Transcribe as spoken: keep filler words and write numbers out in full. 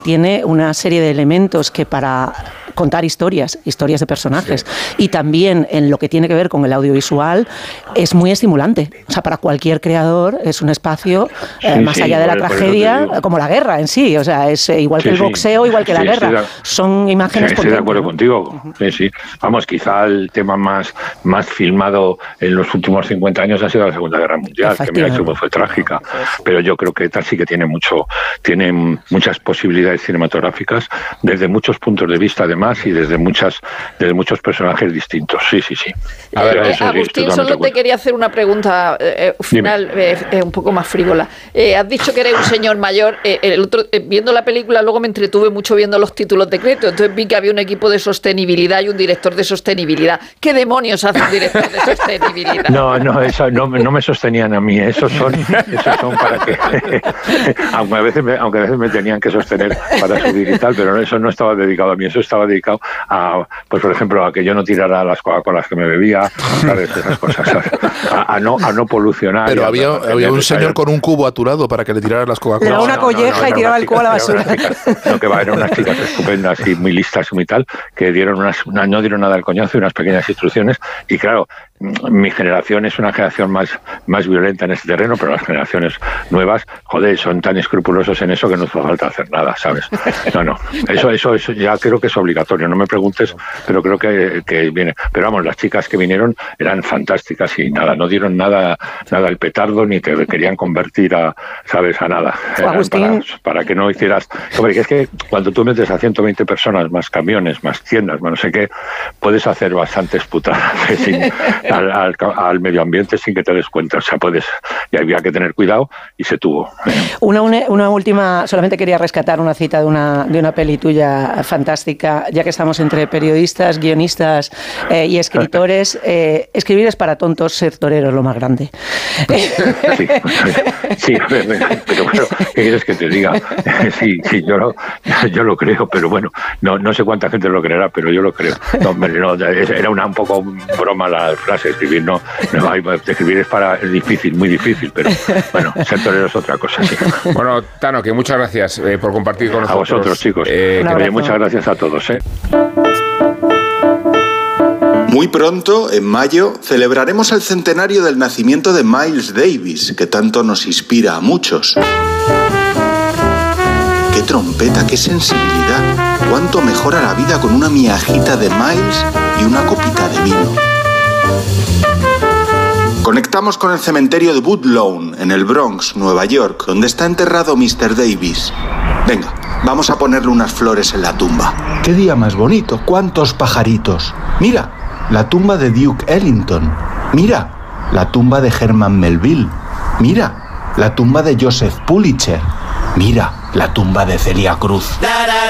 tiene una serie de elementos que para contar historias, historias de personajes, sí. Y también en lo que tiene que ver con el audiovisual es muy estimulante. O sea, para cualquier creador es un espacio eh, sí, más sí, allá de la tragedia, como la guerra en sí. O sea, es igual sí, que el boxeo, sí. igual que sí, la guerra. De, Son imágenes sí, estoy de acuerdo, ¿no?, contigo. Uh-huh. Sí, sí. Vamos, quizá el tema más, más filmado en los últimos cincuenta años ha sido la Segunda Guerra Mundial, que mira, eso fue trágica. Pero yo creo que esta sí que tiene mucho, tiene muchas posibilidades cinematográficas desde muchos puntos de vista, además, y desde muchas desde muchos personajes distintos. Sí, sí, sí. A ver, eso, Agustín, sí, solo te quería hacer una pregunta eh, final, eh, eh, un poco más frívola. Eh, has dicho que eres un señor mayor. Eh, el otro, eh, viendo la película, luego me entretuve mucho viendo los títulos de crédito. Entonces vi que había un equipo de sostenibilidad y un director de sostenibilidad. ¿Qué demonios hace un director de sostenibilidad? No, no, eso no, no me sostenían a mí. Esos son, esos son para que, aunque a veces me, aunque a veces me tenían que sostener para subir y tal, pero eso no estaba dedicado a mí. Eso estaba dedicado a, pues por ejemplo, a que yo no tirara las Coca-Colas que me bebía, ¿sabes? Esas cosas, ¿sabes? A, a, no, a no polucionar. Pero había, no, había un señor con un cubo aturado para que le tirara las Coca-Colas. Le daba una no, colleja no, no, y tiraba el cubo a la basura. Chicas, no, que va, eran unas chicas estupendas y muy listas y muy tal, que dieron unas, una, no dieron nada al coñazo y unas pequeñas instrucciones. Y claro, mi generación es una generación más, más violenta en este terreno, pero las generaciones nuevas, joder, son tan escrupulosos en eso que no hace falta hacer nada, ¿sabes? No, no, eso, eso, eso ya creo que es obligatorio. No me preguntes, pero creo que, que viene. Pero vamos, las chicas que vinieron eran fantásticas y nada, no dieron nada, nada al petardo ni te querían convertir a, ¿sabes?, a nada. Para, para que no hicieras. Hombre, que es que cuando tú metes a ciento veinte personas, más camiones, más tiendas, más no sé qué, puedes hacer bastantes putadas sin, al, al, al medio ambiente sin que te des cuenta. O sea, puedes. Y había que tener cuidado y se tuvo. Una, una, una última, solamente quería rescatar una cita de una, de una peli tuya fantástica, ya que estamos entre periodistas, guionistas eh, y escritores. Eh, escribir es para tontos, ser torero es lo más grande. Sí, sí, pero bueno, ¿qué quieres que te diga? Sí, sí, yo lo, yo lo creo, pero bueno, no, no sé cuánta gente lo creerá, pero yo lo creo. No, no, era una un poco broma la frase, escribir no, no escribir es para es difícil, muy difícil, pero bueno, ser torero es otra cosa. Sí. Bueno, Tano, que muchas gracias eh, por compartir con nosotros. A vosotros, chicos. Eh, que muchas gracias a todos. ¿eh? Muy pronto, en mayo, celebraremos el centenario del nacimiento de Miles Davis, que tanto nos inspira a muchos. ¡Qué trompeta, qué sensibilidad! ¡Cuánto mejora la vida con una miajita de Miles y una copita de vino! Conectamos con el cementerio de Woodlawn, en el Bronx, Nueva York, donde está enterrado mister Davis. Venga, vamos a ponerle unas flores en la tumba. ¡Qué día más bonito! ¡Cuántos pajaritos! ¡Mira! La tumba de Duke Ellington. Mira, la tumba de Herman Melville. Mira, la tumba de Joseph Pulitzer. Mira, la tumba de Celia Cruz.